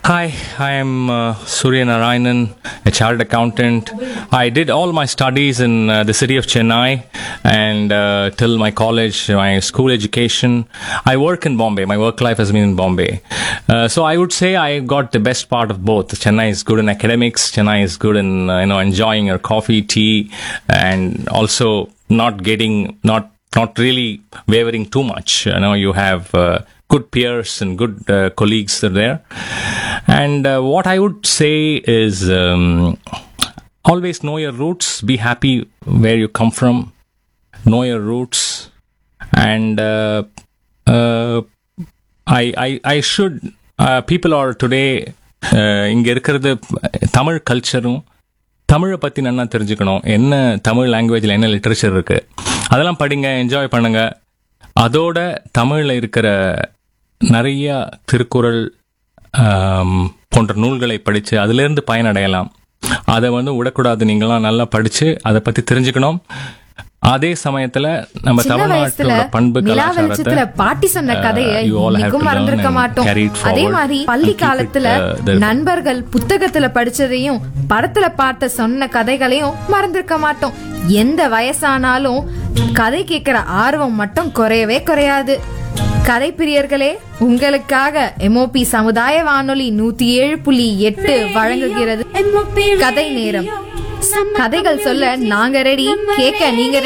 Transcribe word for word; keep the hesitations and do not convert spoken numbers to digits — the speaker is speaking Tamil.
Hi, I am uh, Surya Narayanan, a chartered accountant. I did all my studies in uh, the city of Chennai and uh, till my college, my school education. I work in Bombay. My work life has been in Bombay. Uh, so I would say I got the best part of both. Chennai is good in academics. Chennai is good in uh, you know enjoying your coffee, tea, and also not getting not not really wavering too much. You know, you have uh, good peers and good uh, colleagues that are there. And uh, what I would say is um, always know your roots, be happy where you come from, know your roots. And uh, uh, I, I, I should, uh, people are today, இங்கே இருக்கிறது தமிழ் கல்ச்சரும் தமிழை பற்றி நல்லா தெரிஞ்சுக்கணும். என்ன தமிழ் லாங்குவேஜில் என்ன லிட்ரேச்சர் இருக்குது அதெல்லாம் படிங்க, என்ஜாய் பண்ணுங்க. அதோட தமிழில் இருக்கிற நிறைய திருக்குறள் போன்ற நூல்களை படித்து அதிலிருந்து பயனடையலாம். அதை வந்து விடக்கூடாது. நீங்களாம் நல்லா படித்து அதை பற்றி தெரிஞ்சுக்கணும். அதே சமயத்துல நம்ம தமிழ்நாட்டோட பண்பு கலாச்சாரத்துல பாட்டி சொன்ன கதையை இன்னைக்கும் மறந்திருக்க மாட்டோம். அதே மாதிரி பள்ளி காலத்துல நண்பர்கள் புத்தகத்துல படிச்சதையும் படத்துல பார்த்த சொன்ன கதைகளையும் மறந்திருக்க மாட்டோம். எந்த வயசானாலும் கதை கேட்கிற ஆர்வம் மட்டும் குறையவே குறையாது. கதை பிரியர்களே, உங்களுக்காக எம்ஓபி சமுதாய வானொலி நூத்தி ஏழு புள்ளி எட்டு வழங்குகிறது கதை நேரம். கதைகள் சொல்ல நாங்க ரெடி, கேட்க நீங்க